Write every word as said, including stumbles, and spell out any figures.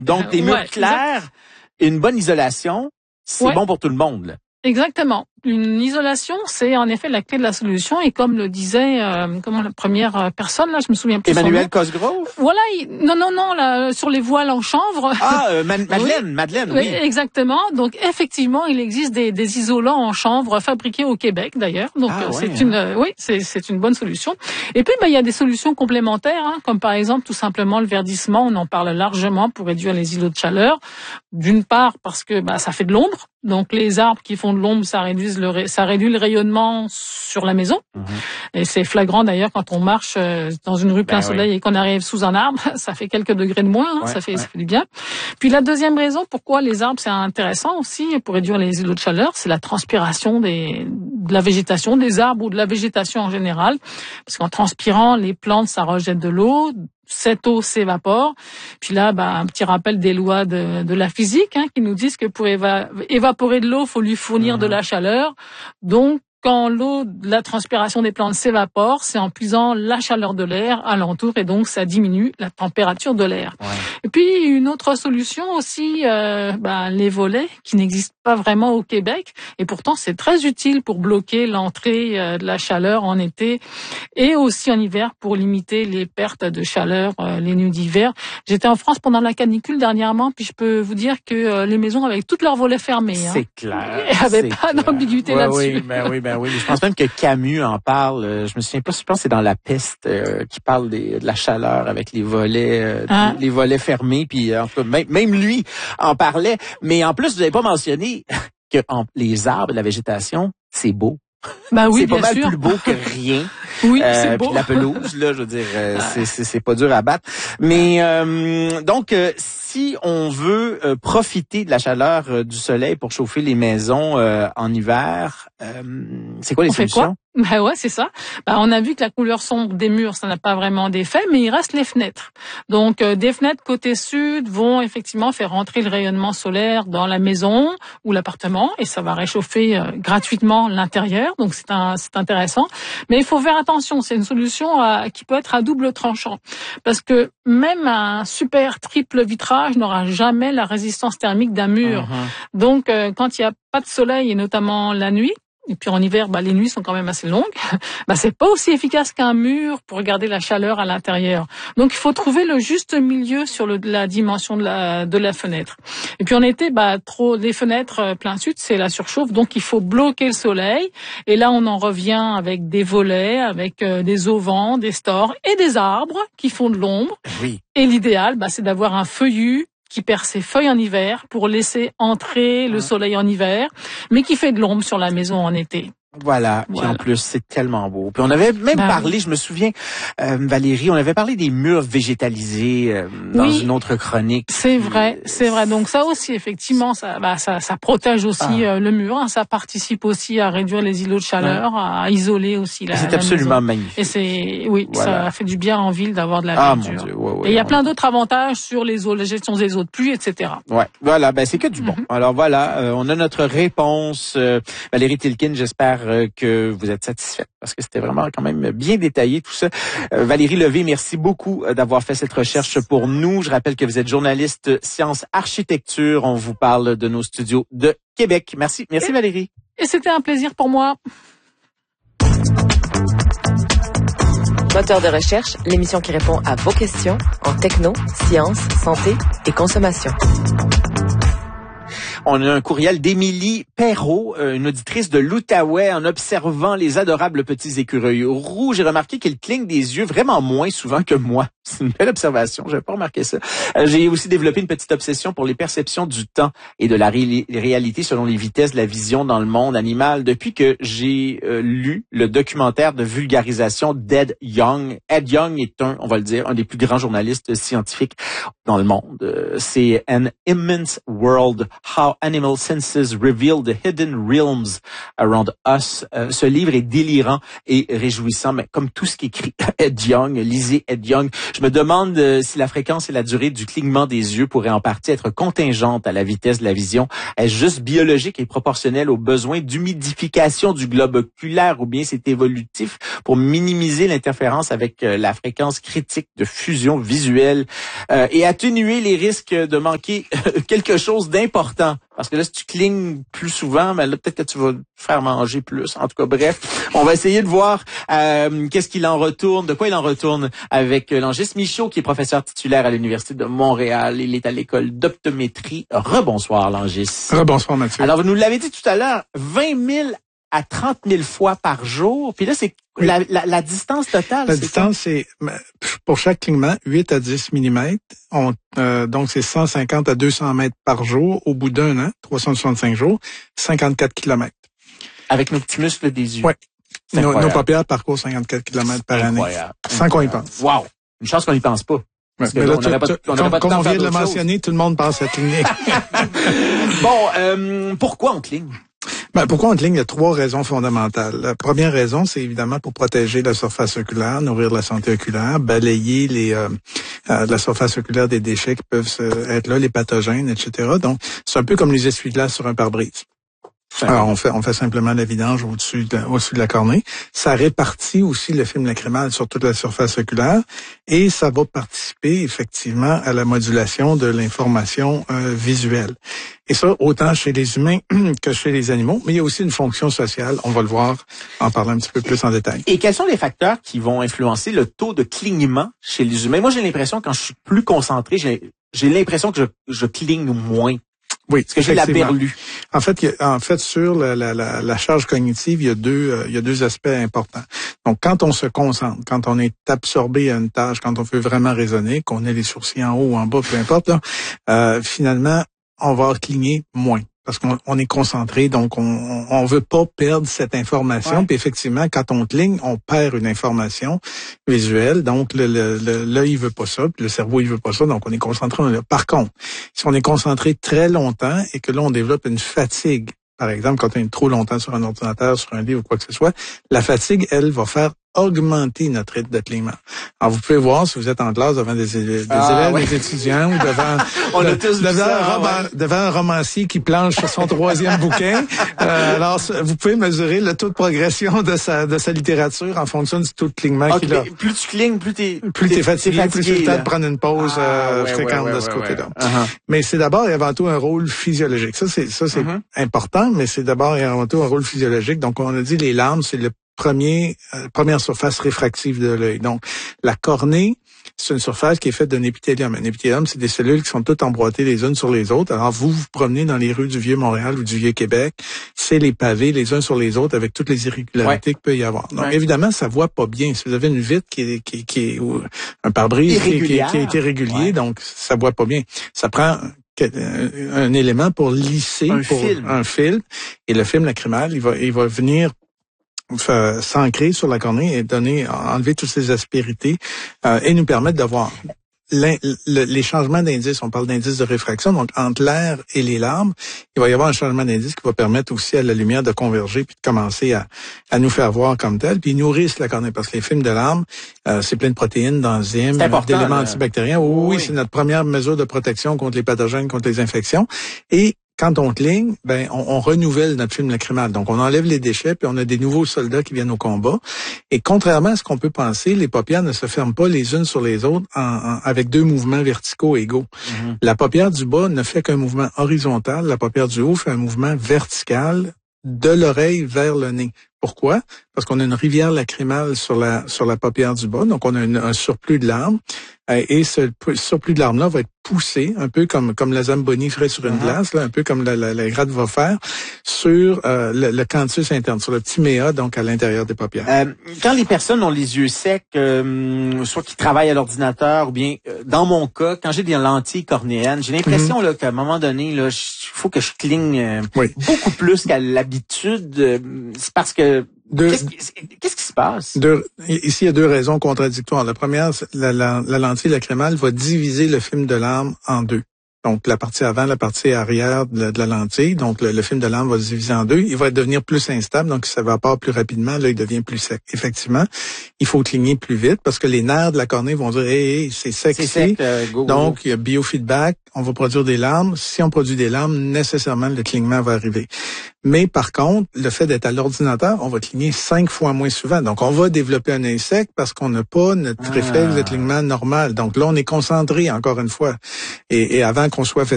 Donc, des murs ouais, clairs exact. et une bonne isolation, c'est ouais. bon pour tout le monde, là. Exactement. Une isolation, c'est en effet la clé de la solution. Et comme le disait euh, comment la première personne, là, je me souviens plus Emmanuel son nom. Cosgrove? Voilà, il, non, non, non, là, sur les voiles en chanvre. Ah, euh, Ma- Madeleine, oui. Madeleine, oui. oui. Exactement. Donc, effectivement, il existe des, des isolants en chanvre fabriqués au Québec, d'ailleurs. Donc, ah, euh, ouais, c'est hein. une, euh, oui, c'est, c'est une bonne solution. Et puis, ben, il y a des solutions complémentaires, hein, comme par exemple, tout simplement, le verdissement. On en parle largement pour réduire les îlots de chaleur. D'une part, parce que, bah, ça fait de l'ombre. Donc, les arbres qui font de l'ombre, ça réduit le, ça réduit le rayonnement sur la maison. Mm-hmm. Et c'est flagrant d'ailleurs quand on marche dans une rue plein ben soleil oui. et qu'on arrive sous un arbre, ça fait quelques degrés de moins, hein, ouais, ça fait, ouais. ça fait du bien. Puis la deuxième raison pourquoi les arbres c'est intéressant aussi pour réduire les îlots de chaleur, c'est la transpiration des, de la végétation, des arbres ou de la végétation en général. Parce qu'en transpirant, les plantes, ça rejette de l'eau. Cette eau s'évapore. Puis là, bah, un petit rappel des lois de, de la physique hein, qui nous disent que pour éva- évaporer de l'eau, il faut lui fournir mmh. de la chaleur. Donc, quand l'eau de la transpiration des plantes s'évapore, c'est en puisant la chaleur de l'air alentour et donc ça diminue la température de l'air. Ouais. Et puis une autre solution aussi, euh, bah, les volets qui n'existent pas vraiment au Québec et pourtant c'est très utile pour bloquer l'entrée euh, de la chaleur en été et aussi en hiver pour limiter les pertes de chaleur euh, les nuits d'hiver. J'étais en France pendant la canicule dernièrement puis je peux vous dire que euh, les maisons avaient toutes leurs volets fermés. C'est hein. clair. Il n'y avait c'est pas clair. d'ambiguïté ouais, là-dessus. Oui, ben oui, ben oui. Je pense même que Camus en parle. Je me souviens pas, je pense que c'est dans La Peste euh, qui parle des, de la chaleur avec les volets, euh, hein? les volets fermés. Puis en tout cas, même, même lui en parlait. Mais en plus, vous n'avez pas mentionné que en, les arbres, la végétation, c'est beau. Ben oui, c'est pas bien mal sûr. plus beau que rien. Oui, euh, c'est beau. Puis la pelouse, là, je veux dire, euh, c'est, c'est, c'est pas dur à battre. Mais euh, donc, euh, si on veut euh, profiter de la chaleur euh, du soleil pour chauffer les maisons euh, en hiver, euh, c'est quoi les on solutions? Fait quoi? Ben ouais, c'est ça. Ben, on a vu que la couleur sombre des murs, ça n'a pas vraiment d'effet, mais il reste les fenêtres. Donc, euh, des fenêtres côté sud vont effectivement faire rentrer le rayonnement solaire dans la maison ou l'appartement et ça va réchauffer euh, gratuitement l'intérieur. Donc, c'est un, c'est intéressant. Mais il faut faire attention. C'est une solution à, qui peut être à double tranchant. Parce que même un super triple vitrage n'aura jamais la résistance thermique d'un mur. Uh-huh. Donc, euh, quand il n'y a pas de soleil et notamment la nuit, et puis en hiver, bah, les nuits sont quand même assez longues. Bah, c'est pas aussi efficace qu'un mur pour garder la chaleur à l'intérieur. Donc, il faut trouver le juste milieu sur le, la dimension de la, de la fenêtre. Et puis en été, bah, trop, les fenêtres plein sud, c'est la surchauffe. Donc, il faut bloquer le soleil. Et là, on en revient avec des volets, avec euh, des auvents, des stores et des arbres qui font de l'ombre. Oui. Et l'idéal, bah, c'est d'avoir un feuillu qui perd ses feuilles en hiver pour laisser entrer le soleil en hiver, mais qui fait de l'ombre sur la maison en été. Voilà. Puis voilà. En plus, c'est tellement beau. Puis on avait même ben parlé, oui. je me souviens, euh, Valérie, on avait parlé des murs végétalisés euh, dans oui, une autre chronique. C'est puis, vrai, c'est vrai. Donc ça aussi, effectivement, ça, bah, ça, ça protège aussi ah. euh, le mur. Hein, ça participe aussi à réduire les îlots de chaleur, ouais. à isoler aussi la. C'est la absolument maison. magnifique. Et c'est, oui, voilà. Ça fait du bien en ville d'avoir de la ah, verdure. Mon Dieu, ouais, ouais, et il y a ouais. plein d'autres avantages sur les eaux, la gestion des eaux de pluie, et cetera. Ouais, voilà, ben c'est que du bon. Mm-hmm. Alors voilà, euh, on a notre réponse. Euh, Valérie Tilkin, j'espère euh, que vous êtes satisfaite parce que c'était vraiment quand même bien détaillé tout ça. Euh, Valérie Levé, merci beaucoup d'avoir fait cette recherche pour nous. Je rappelle que vous êtes journaliste sciences architecture. On vous parle de nos studios de Québec. Merci, merci et, Valérie. Et c'était un plaisir pour moi. Moteur de recherche, l'émission qui répond à vos questions en techno, sciences, santé et consommation. On a un courriel d'Émilie Perrault, une auditrice de l'Outaouais. En observant les adorables petits écureuils roux, j'ai remarqué qu'ils clignent des yeux vraiment moins souvent que moi. C'est une belle observation, j'avais pas remarqué ça. J'ai aussi développé une petite obsession pour les perceptions du temps et de la ré- réalité selon les vitesses de la vision dans le monde animal depuis que j'ai euh, lu le documentaire de vulgarisation d'Ed Young. Ed Young est un, on va le dire, un des plus grands journalistes scientifiques dans le monde. C'est An Immense World, How Animal Senses Reveal the Hidden Realms Around Us. Euh, ce livre est délirant et réjouissant, mais comme tout ce qu'écrit Ed Young, lisez Ed Young. Je Je me demande euh, si la fréquence et la durée du clignement des yeux pourraient en partie être contingentes à la vitesse de la vision. Est-ce juste biologique et proportionnel aux besoins d'humidification du globe oculaire ou bien c'est évolutif pour minimiser l'interférence avec euh, la fréquence critique de fusion visuelle euh, et atténuer les risques de manquer quelque chose d'important? Parce que là, si tu clignes plus souvent, ben là, peut-être que tu vas te faire manger plus. En tout cas, bref, on va essayer de voir euh, qu'est-ce qu'il en retourne, de quoi il en retourne avec Langis Michaud, qui est professeur titulaire à l'Université de Montréal. Il est à l'école d'optométrie. Rebonsoir, Langis. Rebonsoir, Mathieu. Alors, vous nous l'avez dit tout à l'heure, vingt mille à trente mille fois par jour. Puis là, c'est oui. la, la, la distance totale. La c'est distance, c'est pour chaque clignement, huit à dix millimètres. On, euh, donc, c'est cent cinquante à deux cents mètres par jour au bout d'un an, trois cent soixante-cinq jours, cinquante-quatre kilomètres. Avec nos petits muscles des yeux. Oui. Nos, nos paupières parcourent cinquante-quatre kilomètres par incroyable. année. Sans qu'on y pense. Wow. Une chance qu'on n'y pense pas. Parce ouais, que là, on tu, pas, tu, on comme, pas comme on vient de le mentionner, tout le monde pense à cligner. Bon, euh, pourquoi on cligne? Ben, pourquoi on cligne? Il y a trois raisons fondamentales. La première raison, c'est évidemment pour protéger la surface oculaire, nourrir la santé oculaire, balayer les euh, euh, la surface oculaire des déchets qui peuvent être là, les pathogènes, et cetera. Donc, c'est un peu comme les essuie-glaces sur un pare-brise. Alors, on fait, on fait simplement la vidange au-dessus de, au-dessus de la cornée. Ça répartit aussi le film lacrymal sur toute la surface oculaire et ça va participer effectivement à la modulation de l'information euh, visuelle. Et ça, autant chez les humains que chez les animaux, mais il y a aussi une fonction sociale. On va le voir en parlant un petit peu plus en détail. Et quels sont les facteurs qui vont influencer le taux de clignement chez les humains? Moi, j'ai l'impression, quand je suis plus concentré, j'ai, j'ai l'impression que je, je cligne moins. Oui, parce que j'ai la berlue. En fait, il y a, en fait, sur la, la, la, la charge cognitive, il y a deux, euh, il y a deux aspects importants. Donc, quand on se concentre, quand on est absorbé à une tâche, quand on veut vraiment raisonner, qu'on ait les sourcils en haut ou en bas, peu importe, là, euh, finalement, on va cligner moins. Parce qu'on on est concentré, donc on on veut pas perdre cette information. Ouais. Puis effectivement, quand on cligne, on perd une information visuelle. Donc le, le, le, l'œil veut pas ça, puis le cerveau il veut pas ça. Donc on est concentré. On est... Par contre, si on est concentré très longtemps et que là on développe une fatigue, par exemple quand on est trop longtemps sur un ordinateur, sur un livre ou quoi que ce soit, la fatigue, elle, va faire augmenter notre rythme de clignement. Alors, vous pouvez voir si vous êtes en classe devant des, des ah, élèves, ouais. des étudiants, ou devant, On de, a tous devant, ça, un roman, ouais. devant un romancier qui planche sur son troisième bouquin. Euh, alors, vous pouvez mesurer le taux de progression de sa, de sa littérature en fonction du taux de clignement okay, qu'il a. Plus tu clignes, plus t'es, plus t'es, t'es fatigué, t'es fatigué, plus c'est le temps de prendre une pause ah, euh, ouais, fréquente ouais, ouais, de ce ouais, côté-là. Ouais. Uh-huh. Mais c'est d'abord et avant tout un rôle physiologique. Ça, c'est, ça, c'est uh-huh. important, mais c'est d'abord et avant tout un rôle physiologique. Donc, on a dit les larmes, c'est le Premier, euh, première surface réfractive de l'œil. Donc, la cornée, c'est une surface qui est faite d'un épithélium. Un épithélium, c'est des cellules qui sont toutes emboîtées les unes sur les autres. Alors, vous vous promenez dans les rues du Vieux-Montréal ou du Vieux-Québec, c'est les pavés les uns sur les autres avec toutes les irrégularités ouais. qu'il peut y avoir. Donc, ouais. évidemment, ça voit pas bien. Si vous avez une vitre qui est, qui, qui est ou un pare-brise qui, qui, qui a été régulier, ouais. donc ça voit pas bien. Ça prend un, un élément pour lisser un pour film. un film. Et le film lacrymal, il va, il va venir s'ancrer sur la cornée et donner, enlever toutes ces aspérités euh, et nous permettre d'avoir le, les changements d'indice. On parle d'indice de réfraction, donc entre l'air et les larmes, il va y avoir un changement d'indice qui va permettre aussi à la lumière de converger puis de commencer à, à nous faire voir comme tel. Puis ils nourrissent la cornée parce que les films de larmes, euh, c'est plein de protéines, d'enzymes, d'éléments là. antibactériens. Oui, oui, oui, c'est notre première mesure de protection contre les pathogènes, contre les infections. Et quand on cligne, ben on, on renouvelle notre film lacrymal. Donc, on enlève les déchets, puis on a des nouveaux soldats qui viennent au combat. Et contrairement à ce qu'on peut penser, les paupières ne se ferment pas les unes sur les autres en, en, avec deux mouvements verticaux égaux. Mm-hmm. La paupière du bas ne fait qu'un mouvement horizontal. La paupière du haut fait un mouvement vertical de l'oreille vers le nez. Pourquoi? Parce qu'on a une rivière lacrymale sur la sur la paupière du bas, donc on a une, un surplus de larmes. Et ce surplus de larmes-là va être poussé, un peu comme comme la Zamboni ferait sur une uh-huh. glace, là, un peu comme la, la, la gratte va faire, sur euh, le, le canthus interne, sur le petit méa, donc à l'intérieur des paupières. Euh, quand les personnes ont les yeux secs, euh, soit qu'ils travaillent à l'ordinateur, ou bien, euh, dans mon cas, quand j'ai des lentilles cornéennes, j'ai l'impression mm-hmm. là qu'à un moment donné, là, il faut que je cligne euh, oui. beaucoup plus qu'à l'habitude. Euh, c'est parce que Deux, qu'est-ce, qui, qu'est-ce qui se passe? Deux, ici, il y a deux raisons contradictoires. La première, la, la, la lentille lacrymale va diviser le film de larmes en deux. Donc, la partie avant, la partie arrière de la, de la lentille. Donc, le, le film de lampe va se diviser en deux. Il va devenir plus instable, donc ça s'évapore plus rapidement. Là, il devient plus sec. Effectivement, il faut cligner plus vite parce que les nerfs de la cornée vont dire, hey, hey c'est sec c'est ici. Sec, euh, go, go. Donc, il y a biofeedback. On va produire des larmes. Si on produit des larmes, nécessairement, le clignement va arriver. Mais par contre, le fait d'être à l'ordinateur, on va cligner cinq fois moins souvent. Donc, on va développer un œil sec parce qu'on n'a pas notre ah. réflexe de clignement normal. Donc là, on est concentré, encore une fois. Et, et avant qu'on soit